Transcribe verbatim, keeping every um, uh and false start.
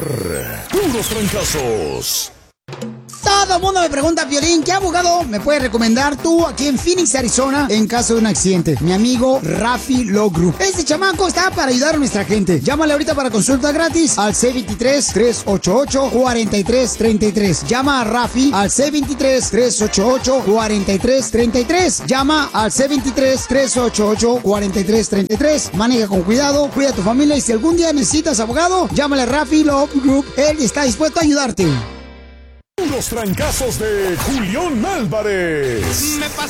Puros Trancazos. Todo el mundo me pregunta, Piolín, ¿qué abogado me puedes recomendar tú aquí en Phoenix, Arizona, en caso de un accidente? Mi amigo Rafi Law Group. Este chamaco está para ayudar a nuestra gente. Llámale ahorita para consulta gratis al C veintitrés, tres ochenta y ocho, cuarenta y tres treinta y tres. Llama a Rafi al C veintitrés, tres ochenta y ocho, cuarenta y tres treinta y tres. Llama al C veintitrés, tres ochenta y ocho, cuarenta y tres treinta y tres. Maneja con cuidado, cuida a tu familia y si algún día necesitas abogado, llámale a Rafi Law Group. Él está dispuesto a ayudarte. Los trancazos de Julián Álvarez. Me pasé